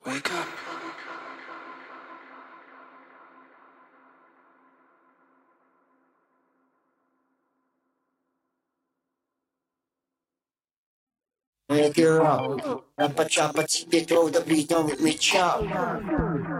Wake up. Wake her up. Chopper, chopper, keep it throw the beat on with me chop.